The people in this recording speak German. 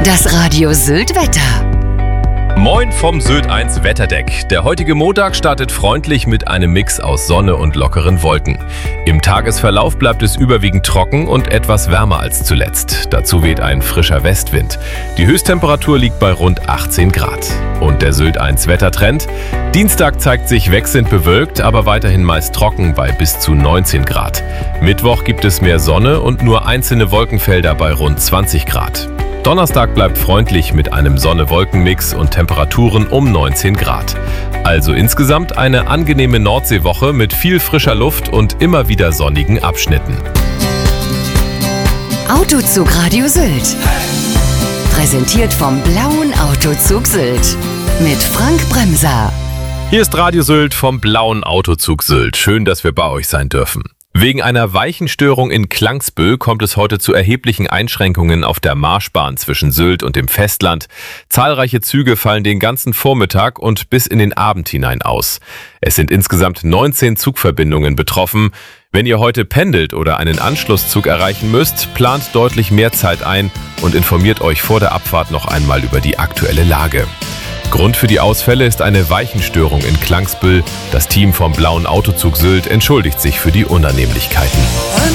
Das Radio Sylt Wetter. Moin vom Sylt 1 Wetterdeck. Der heutige Montag startet freundlich mit einem Mix aus Sonne und lockeren Wolken. Im Tagesverlauf bleibt es überwiegend trocken und etwas wärmer als zuletzt. Dazu weht ein frischer Westwind. Die Höchsttemperatur liegt bei rund 18 Grad. Und der Sylt 1 Wettertrend? Dienstag zeigt sich wechselnd bewölkt, aber weiterhin meist trocken bei bis zu 19 Grad. Mittwoch gibt es mehr Sonne und nur einzelne Wolkenfelder bei rund 20 Grad. Donnerstag bleibt freundlich mit einem Sonne-Wolken-Mix und Temperaturen um 19 Grad. Also insgesamt eine angenehme Nordseewoche mit viel frischer Luft und immer wieder sonnigen Abschnitten. Autozug Radio Sylt. Präsentiert vom Blauen Autozug Sylt. Mit Frank Bremser. Hier ist Radio Sylt vom Blauen Autozug Sylt. Schön, dass wir bei euch sein dürfen. Wegen einer Weichenstörung in Klangsbüll kommt es heute zu erheblichen Einschränkungen auf der Marschbahn zwischen Sylt und dem Festland. Zahlreiche Züge fallen den ganzen Vormittag und bis in den Abend hinein aus. Es sind insgesamt 19 Zugverbindungen betroffen. Wenn ihr heute pendelt oder einen Anschlusszug erreichen müsst, plant deutlich mehr Zeit ein und informiert euch vor der Abfahrt noch einmal über die aktuelle Lage. Grund für die Ausfälle ist eine Weichenstörung in Klangsbüll. Das Team vom Blauen Autozug Sylt entschuldigt sich für die Unannehmlichkeiten.